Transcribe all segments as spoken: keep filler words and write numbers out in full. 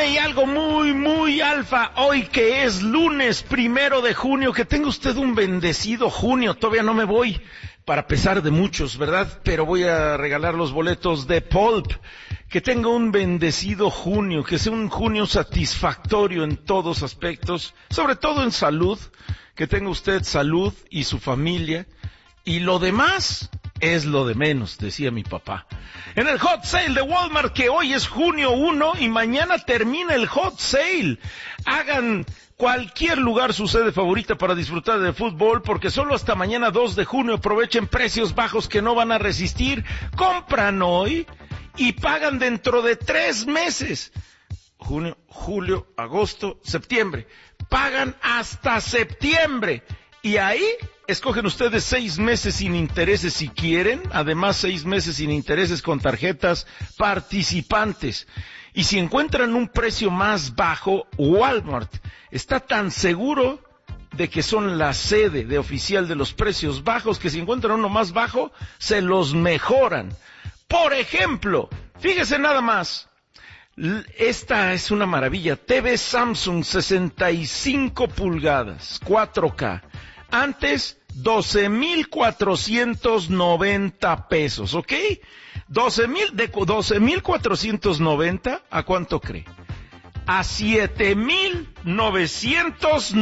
Dígame, y algo muy, muy alfa, hoy que es lunes primero de junio, que tenga usted un bendecido junio. Todavía no me voy, para pesar de muchos, ¿verdad? Pero voy a regalar los boletos de Pulp. Que tenga un bendecido junio, que sea un junio satisfactorio en todos aspectos, sobre todo en salud, que tenga usted salud y su familia, y lo demás es lo de menos, decía mi papá. En el hot sale de Walmart, que hoy es junio primero y mañana termina el hot sale. Hagan cualquier lugar su sede favorita para disfrutar del fútbol, porque solo hasta mañana dos de junio aprovechen precios bajos que no van a resistir. Compran hoy y pagan dentro de tres meses. Junio, julio, agosto, septiembre. Pagan hasta septiembre. Y ahí escogen ustedes seis meses sin intereses si quieren, además seis meses sin intereses con tarjetas participantes. Y si encuentran un precio más bajo, Walmart está tan seguro de que son la sede de oficial de los precios bajos, que si encuentran uno más bajo, se los mejoran. Por ejemplo, fíjese nada más, esta es una maravilla, T V Samsung sesenta y cinco pulgadas, cuatro K. Antes, doce mil cuatrocientos noventa pesos, ¿ok? doce mil, de doce mil cuatrocientos noventa, ¿a cuánto cree? A siete mil novecientos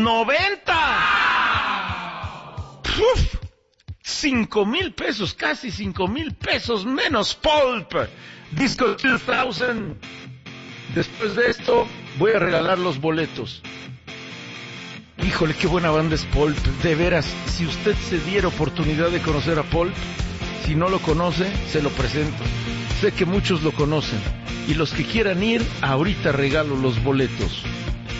noventa. ¡Uf! cinco mil pesos, casi cinco mil pesos menos. Pulp, Disco dos mil. Después de esto, voy a regalar los boletos. Híjole, qué buena banda es Pulp. De veras, si usted se diera oportunidad de conocer a Pulp, si no lo conoce, se lo presento. Sé que muchos lo conocen. Y los que quieran ir, ahorita regalo los boletos.